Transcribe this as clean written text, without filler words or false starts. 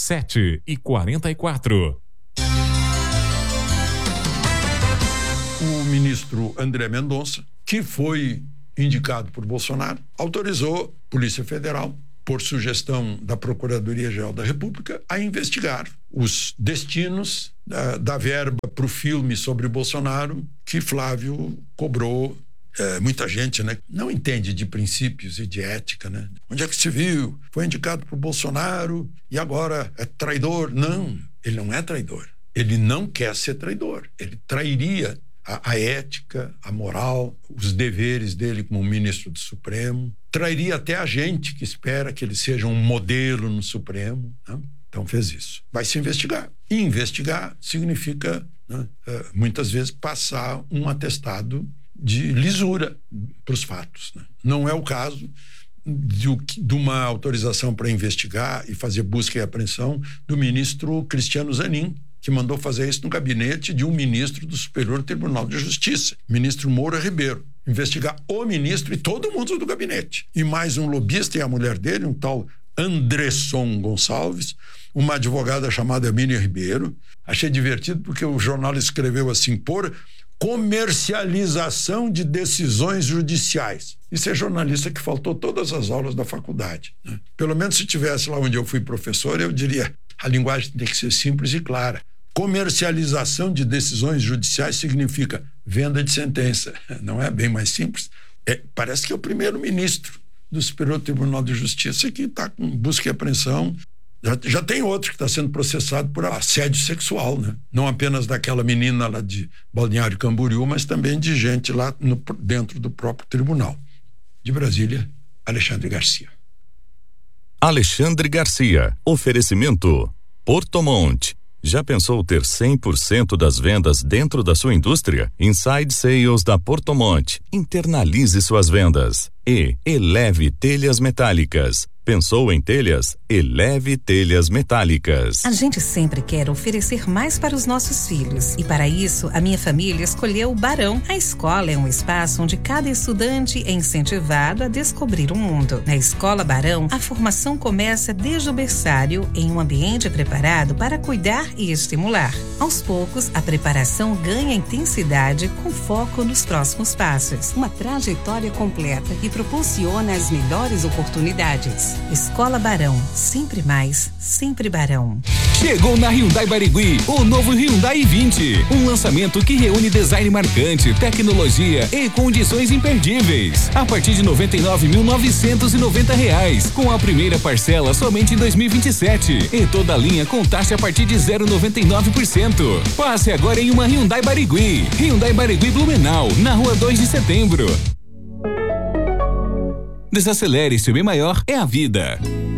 7h44. O ministro André Mendonça, que foi indicado por Bolsonaro, autorizou a Polícia Federal, por sugestão da Procuradoria-Geral da República, a investigar os destinos da verba para o filme sobre o Bolsonaro que Flávio cobrou. Muita gente, né, não entende de princípios e de ética, né? Onde é que se viu? Foi indicado por Bolsonaro e agora é traidor? Não, ele não é traidor. Ele não quer ser traidor. Ele trairia a ética, a moral, os deveres dele como ministro do Supremo. Trairia até a gente que espera que ele seja um modelo no Supremo, né? Então fez isso. Vai se investigar. E investigar significa, né, muitas vezes, passar um atestado de lisura para os fatos, né? Não é o caso de uma autorização para investigar e fazer busca e apreensão do ministro Cristiano Zanin, que mandou fazer isso no gabinete de um ministro do Superior Tribunal de Justiça, ministro Moura Ribeiro. Investigar o ministro e todo mundo do gabinete. E mais um lobista e a mulher dele, um tal Andresson Gonçalves, uma advogada chamada Miriam Ribeiro. Achei divertido porque o jornal escreveu assim, por comercialização de decisões judiciais. Isso é jornalista que faltou todas as aulas da faculdade, né? Pelo menos se tivesse lá onde eu fui professor, eu diria, a linguagem tem que ser simples e clara. Comercialização de decisões judiciais significa venda de sentença. Não é bem mais simples? Parece que é o primeiro-ministro do Superior Tribunal de Justiça que está com busca e apreensão. Já tem outro que está sendo processado por assédio sexual, né? Não apenas daquela menina lá de Balneário Camboriú, mas também de gente lá dentro do próprio tribunal. De Brasília, Alexandre Garcia. Alexandre Garcia. Oferecimento Portomont. Já pensou ter 100% das vendas dentro da sua indústria? Inside Sales da Portomont. Internalize suas vendas. E Eleve Telhas Metálicas. Pensou em telhas? Eleve Telhas Metálicas. A gente sempre quer oferecer mais para os nossos filhos. E para isso, a minha família escolheu o Barão. A escola é um espaço onde cada estudante é incentivado a descobrir o mundo. Na Escola Barão, a formação começa desde o berçário em um ambiente preparado para cuidar e estimular. Aos poucos, a preparação ganha intensidade com foco nos próximos passos. Uma trajetória completa que proporciona as melhores oportunidades. Escola Barão, sempre mais, sempre Barão. Chegou na Hyundai Barigui o novo Hyundai i20, um lançamento que reúne design marcante, tecnologia e condições imperdíveis. A partir de R$ 99.990, com a primeira parcela somente em 2027 e toda a linha com taxa a partir de 0,99%. Passe agora em uma Hyundai Barigui. Hyundai Barigui Blumenau, na Rua 2 de Setembro. Desacelere, seu bem maior é a vida.